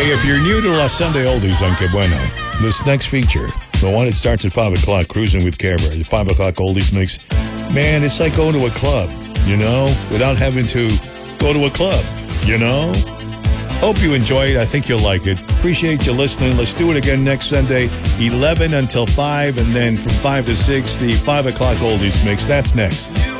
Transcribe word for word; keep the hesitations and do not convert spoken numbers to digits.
Hey, if you're new to La Sunday Oldies on Que Bueno, this next feature, the one that starts at five o'clock, Cruising with Care Bear, the five o'clock Oldies mix, man, it's like going to a club, you know, without having to go to a club, you know? Hope you enjoy it. I think you'll like it. Appreciate you listening. Let's do it again next Sunday, eleven until five, and then from five to six, the five o'clock Oldies mix. That's next.